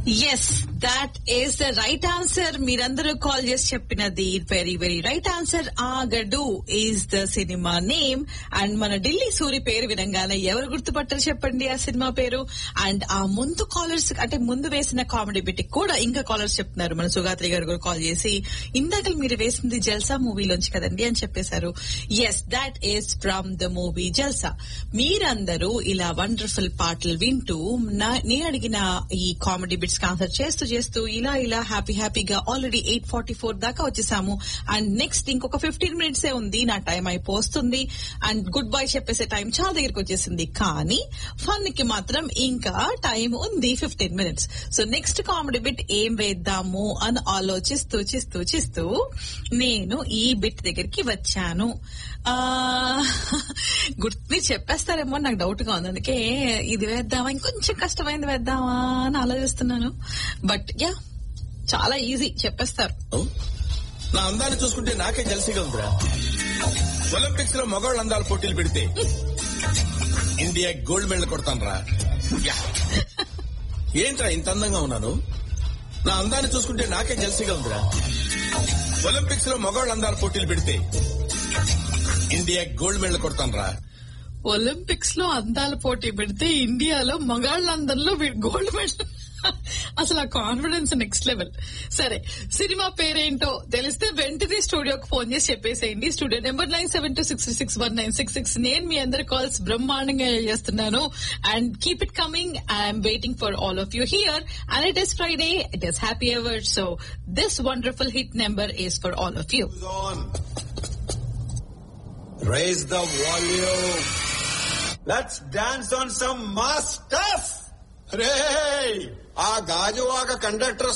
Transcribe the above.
Yes that is the right answer. మీరందరూ call చేసి చెప్పినది very very right answer. Aagadu is the cinema name. And మన ఢిల్లీ సూరి పేరు వినంగానే ఎవరు గుర్తుపట్టారు చెప్పండి ఆ సినిమా పేరు. అండ్ ఆ ముందు కాలర్స్ అంటే ముందు వేసిన కామెడీ బిట్ కూడా ఇంకా కాలర్స్ చెప్తున్నారు. మన సుగాత్రి గారు కూడా కాల్ చేసి ఇందాక మీరు వేసింది జల్సా మూవీలోంచి కదండి అని చెప్పేశారు. Yes that is from the movie జల్సా. మీరందరూ ఇలా వండర్ఫుల్ పాటలు వింటూ నేను అడిగిన ఈ కామెడీ బిట్స్ ఆన్సర్ చేస్తూ చేస్తూ ఇలా ఇలా హ్యాపీగా ఆల్రెడీ 8:44 దాకా వచ్చేసాము. అండ్ నెక్స్ట్ ఇంకొక 15 minutes ఉంది, నా టైం అయిపోతుంది. అండ్ గుడ్ బై చెప్పేసే టైం చాలా దగ్గరికి వచ్చేసింది. కానీ ఫన్ కి మాత్రం ఇంకా టైం ఉంది 15 minutes. So next comedy bit ఏం వేద్దాము అని ఆలోచిస్తూ నేను ఈ బిట్ దగ్గరికి వచ్చాను. గుర్తు చెప్పేస్తారేమో నాకు డౌట్ గా ఉంది. అందుకే ఇది వేద్దామా ఇంకొంచెం కష్టమైంది వేద్దామా అని ఆలోచిస్తున్నాను. బట్ యా చాలా ఈజీ చెప్పేస్తారు. నా అందాన్ని చూసుకుంటే నాకే జల్సీగా ఉందిరా. ఒలింపిక్స్ లో మగవాళ్ళ అందాల పోటీలు పెడితే ఇండియా గోల్డ్ మెడల్ కొడతాను రా. ఏంట్రా ఇంత అందంగా ఉన్నాను? నా అందాన్ని చూసుకుంటే నాకే జల్సీగా ఉందిరా. ఒలింపిక్స్ లో మగవాళ్ళ అందాల పోటీలు పెడితే ఇండియా గోల్డ్ మెడల్ కొడతాను రా. ఒలింపిక్స్ లో అందాల పోటీ పెడితే ఇండియాలో మగాళ్ళందరిలో గోల్డ్ మెడల్. అసలు ఆ కాన్ఫిడెన్స్ నెక్స్ట్ లెవెల్. సరే సినిమా పేరేంటో తెలిస్తే వెంటనే స్టూడియోకి ఫోన్ చేసి చెప్పేసేయండి. Studio number 9726661966. నేను మీ అందరి కాల్స్ బ్రహ్మాండంగా చేస్తున్నాను. And keep it coming. I'm waiting for all of you here. And it is Friday, it is happy hour. So this wonderful hit number is for all of you. Raise the volume. Let's dance on some mass stuff. Hey, ఆ Gajuwaka conductor